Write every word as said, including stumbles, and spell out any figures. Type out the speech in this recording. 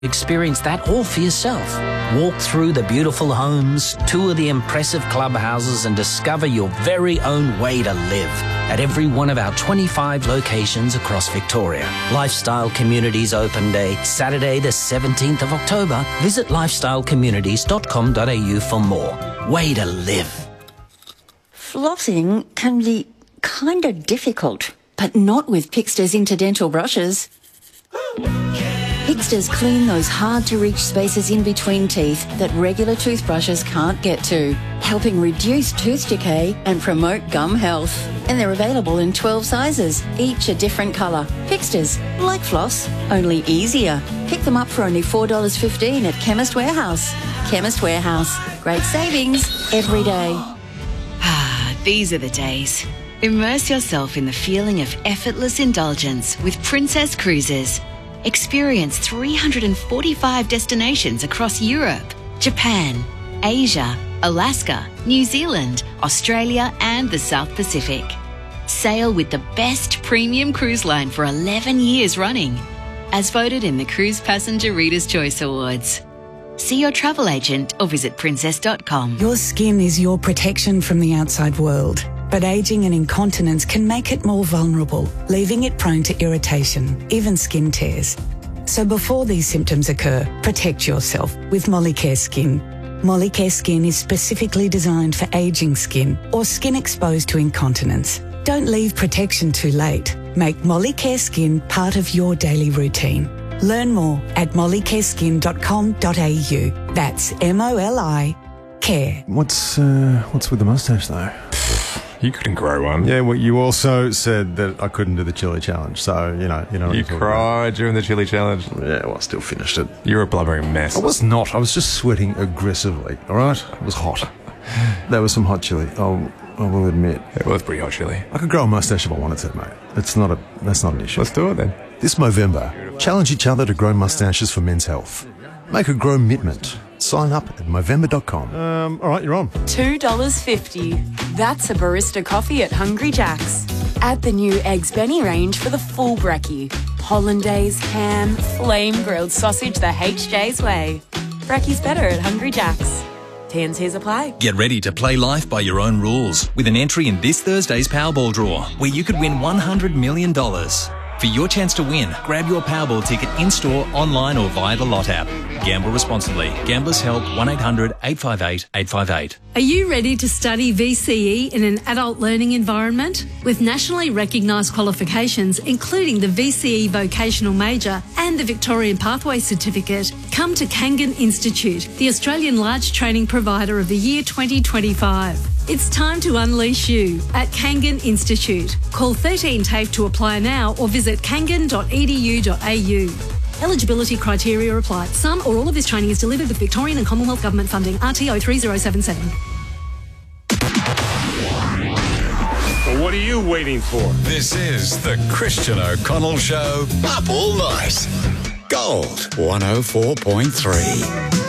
Experience that all for yourself. Walk through the beautiful homes, tour the impressive clubhouses and discover your very own way to live at every one of our twenty-five locations across Victoria. Lifestyle Communities Open Day, Saturday the seventeenth of October. Visit lifestyle communities dot com dot a u for more. Way to live. Flossing can be kind of difficult, but not with Pixter's Interdental brushes. Pixter's clean those hard-to-reach spaces in between teeth that regular toothbrushes can't get to, helping reduce tooth decay and promote gum health. And they're available in twelve sizes, each a different colour. Pixter's, like floss, only easier. Pick them up for only four dollars fifteen at Chemist Warehouse. Chemist Warehouse. Great savings every day. Ah, these are the days. Immerse yourself in the feeling of effortless indulgence with Princess Cruises. Experience three hundred forty-five destinations across Europe, Japan, Asia, Alaska, New Zealand, Australia and the South Pacific. Sail with the best premium cruise line for eleven years running, as voted in the Cruise Passenger Reader's Choice Awards. See your travel agent or visit princess dot com. Your skin is your protection from the outside world, but ageing and incontinence can make it more vulnerable, leaving it prone to irritation, even skin tears. So before these symptoms occur, protect yourself with Molicare Skin. Molicare Skin is specifically designed for ageing skin or skin exposed to incontinence. Don't leave protection too late. Make Molicare Skin part of your daily routine. Learn more at molicare skin dot com dot a u. That's M O L I care. What's uh, what's with the mustache though? You couldn't grow one. Yeah, well, you also said that I couldn't do the chili challenge, so you know, you know. What You I'm talking cried about. during the chili challenge. Yeah, well, I still finished it. You're a blubbering mess. I was not. I was just sweating aggressively. All right, it was hot. There was some hot chili. I'll, I will admit. It was pretty hot chili. I could grow a mustache if I wanted to, mate. It's not a. That's not an issue. Let's do it then. This Movember, challenge each other to grow mustaches for men's health. Make a grow mitment. Sign up at movember dot com. Um, all right, you're on. two dollars fifty. That's a barista coffee at Hungry Jack's. Add the new Eggs Benny range for the full brekkie. Hollandaise, ham, flame-grilled sausage the H J's way. Brekkie's better at Hungry Jack's. T and C's apply. Get ready to play life by your own rules with an entry in this Thursday's Powerball draw, where you could win one hundred million dollars. For your chance to win, grab your Powerball ticket in-store, online or via the Lot app. Gamble responsibly. Gamblers Help one eight hundred eight five eight eight five eight. Are you ready to study V C E in an adult learning environment? With nationally recognised qualifications, including the V C E Vocational Major and the Victorian Pathway Certificate, come to Kangan Institute, the Australian large training provider of the year twenty twenty-five. It's time to unleash you at Kangan Institute. Call thirteen TAFE to apply now or visit kangan dot e d u dot a u. Eligibility criteria apply. Some or all of this training is delivered with Victorian and Commonwealth Government funding. R T O three zero seven seven. Well, what are you waiting for? This is the Christian O'Connell Show. Up all night. Gold one oh four point three.